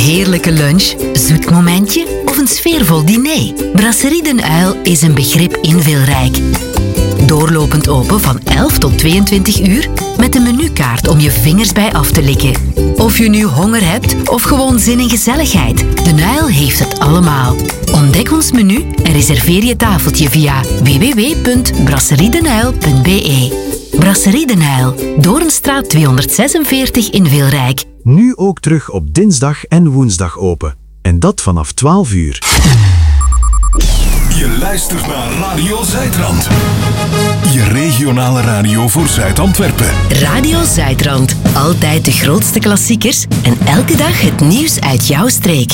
heerlijke lunch, zoet momentje of een sfeervol diner? Brasserie Den Uil is een begrip in Wilrijk. Doorlopend open van 11 tot 22 uur met een menukaart om je vingers bij af te likken. Of je nu honger hebt of gewoon zin in gezelligheid, Den Uil heeft het allemaal. Ontdek ons menu en reserveer je tafeltje via www.brasseriedenuil.be. Brasserie Den Uil, Doornstraat 246 in Wilrijk. Nu ook terug op dinsdag en woensdag open. En dat vanaf 12 uur. Je luistert naar Radio Zuidrand. Je regionale radio voor Zuid-Antwerpen. Radio Zuidrand. Altijd de grootste klassiekers en elke dag het nieuws uit jouw streek. 105.1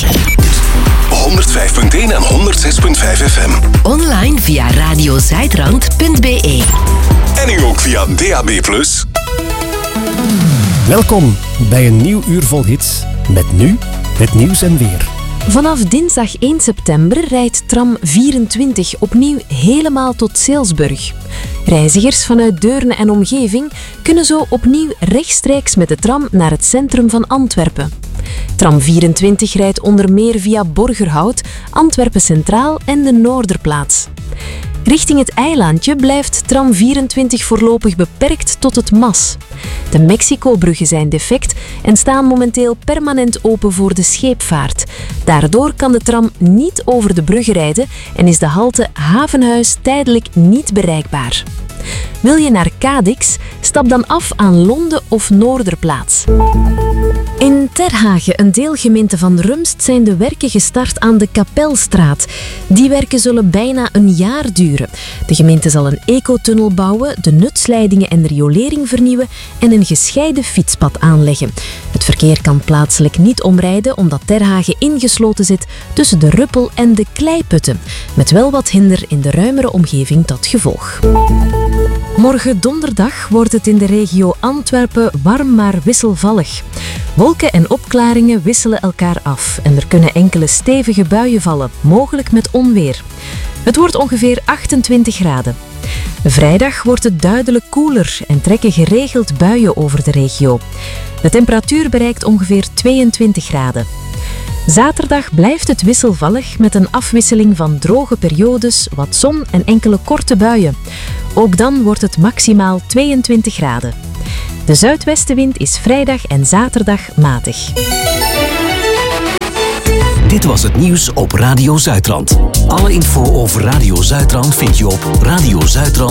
en 106.5 FM. Online via radiozuidrand.be. En nu ook via DAB+. Welkom bij een nieuw uur vol hits. Met nu het nieuws en weer. Vanaf dinsdag 1 september rijdt tram 24 opnieuw helemaal tot Seelsburg. Reizigers vanuit Deurne en omgeving kunnen zo opnieuw rechtstreeks met de tram naar het centrum van Antwerpen. Tram 24 rijdt onder meer via Borgerhout, Antwerpen Centraal en de Noorderplaats. Richting het eilandje blijft tram 24 voorlopig beperkt tot het Mas. De Mexico-bruggen zijn defect en staan momenteel permanent open voor de scheepvaart. Daardoor kan de tram niet over de bruggen rijden en is de halte Havenhuis tijdelijk niet bereikbaar. Wil je naar Cadix? Stap dan af aan Londe of Noorderplaats. In Terhagen, een deelgemeente van Rumst, zijn de werken gestart aan de Kapelstraat. Die werken zullen bijna een jaar duren. De gemeente zal een ecotunnel bouwen, de nutsleidingen en de riolering vernieuwen en een gescheiden fietspad aanleggen. Het verkeer kan plaatselijk niet omrijden omdat Terhagen ingesloten zit tussen de Ruppel en de Kleiputten, met wel wat hinder in de ruimere omgeving tot gevolg. Morgen donderdag wordt het in de regio Antwerpen warm maar wisselvallig. Wolken en opklaringen wisselen elkaar af en er kunnen enkele stevige buien vallen, mogelijk met onweer. Het wordt ongeveer 28 graden. Vrijdag wordt het duidelijk koeler en trekken geregeld buien over de regio. De temperatuur bereikt ongeveer 22 graden. Zaterdag blijft het wisselvallig met een afwisseling van droge periodes, wat zon en enkele korte buien. Ook dan wordt het maximaal 22 graden. De zuidwestenwind is vrijdag en zaterdag matig. Dit was het nieuws op Radio Zuidrand. Alle info over Radio Zuidrand vind je op radiozuidrand.be.